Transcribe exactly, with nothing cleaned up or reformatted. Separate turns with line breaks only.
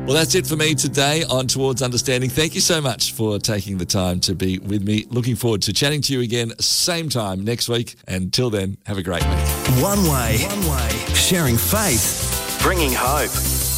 Well, that's it for me today on Towards Understanding. Thank you so much for taking the time to be with me. Looking forward to chatting to you again same time next week. Until then, have a great week.
One way. One way. Sharing faith. Bringing hope.